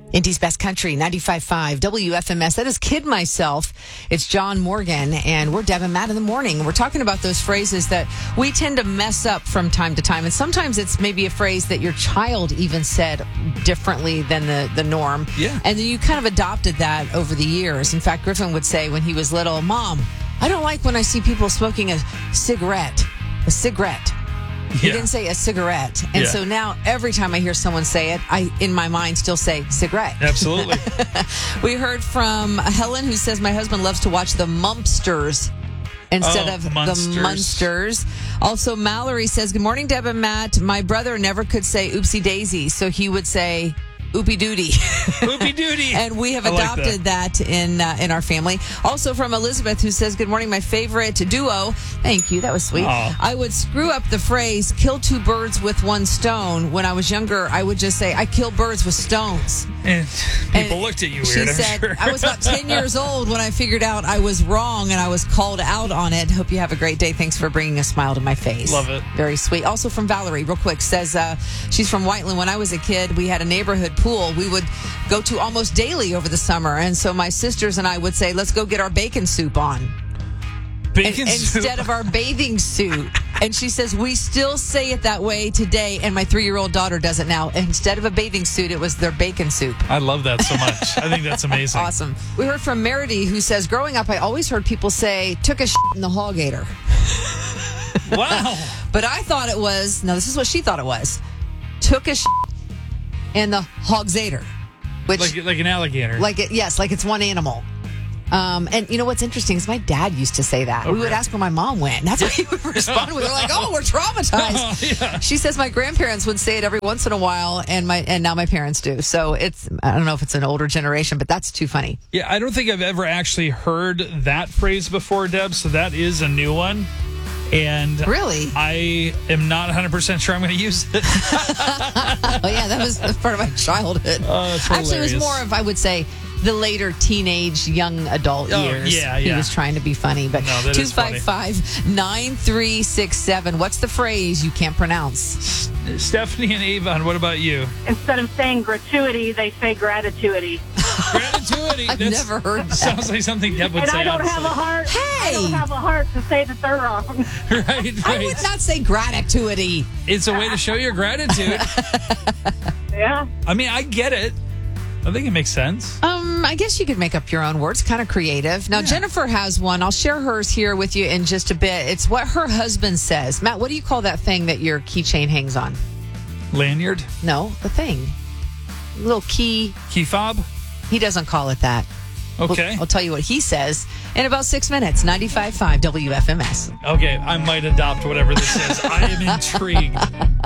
Indy's Best Country, 95.5 WFMS. That is Kid Myself. It's John Morgan, and we're Deb and Matt in the morning. We're talking about those phrases that we tend to mess up from time to time. And sometimes it's maybe a phrase that your child even said differently than the norm. Yeah. And then you kind of adopted that over the years. In fact, Griffin would say when he was little, Mom, I don't like when I see people smoking a cigarette. A cigarette. He didn't say a cigarette. And so now every time I hear someone say it, I, in my mind, still say cigarette. Absolutely. We heard from Helen, who says, my husband loves to watch the Mumpsters instead of Munsters. the Munsters. Also, Mallory says, good morning, Deb and Matt. My brother never could say oopsie daisy, so he would say oopie doody. Oopie doody. And we have adopted that in our family. Also from Elizabeth, who says, good morning, my favorite duo. Thank you. That was sweet. Aww. I would screw up the phrase, kill two birds with one stone. When I was younger, I would just say, I kill birds with stones. And people looked at you weird. She said, I was about 10 years old when I figured out I was wrong and I was called out on it. Hope you have a great day. Thanks for bringing a smile to my face. Love it. Very sweet. Also from Valerie, real quick, says she's from Whiteland. When I was a kid, we had a neighborhood pool we would go to almost daily over the summer. And so my sisters and I would say, let's go get our bacon soup on. Bacon soup? Instead of our bathing suit. And she says, we still say it that way today. And my 3-year-old daughter does it now. Instead of a bathing suit, it was their bacon soup. I love that so much. I think that's amazing. Awesome. We heard from Meredy, who says, growing up, I always heard people say, took a shit in the hog gator. Wow. But I thought it was, no, this is what she thought it was. Took a shit in the hogzader. Which, like an alligator. like it's one animal. And you know what's interesting is my dad used to say that. We would ask where my mom went. And that's what he would respond with. We're like, oh, we're traumatized. Yeah. She says my grandparents would say it every once in a while, and now my parents do. So it's, I don't know if it's an older generation, but that's too funny. Yeah, I don't think I've ever actually heard that phrase before, Deb, so that is a new one. And Really? I am not 100% sure I'm going to use it. Oh, yeah, that was part of my childhood. Oh, it's Actually, it was hilarious. more of, I would say, the later teenage, young adult years. Yeah. He was trying to be funny. But No, that is funny. 255-9367. What's the phrase you can't pronounce? Stephanie and Avon, what about you? Instead of saying gratuity, they say gratituity. Gratitude. I've never heard that. Sounds like something Deb would And say. I don't have a honestly. heart. Hey! I don't have a heart to say that they're wrong. Right. I would not say gratitude. It's a way to show your gratitude. Yeah. I mean, I get it. I think it makes sense. I guess you could make up your own words. Kind of creative. Now, Jennifer has one. I'll share hers here with you in just a bit. It's what her husband says. Matt, what do you call that thing that your keychain hangs on? Lanyard? No, the thing. Little key. Key fob? He doesn't call it that. Okay. I'll tell you what he says in about 6 minutes. 95.5 WFMS. Okay, I might adopt whatever this is. I am intrigued.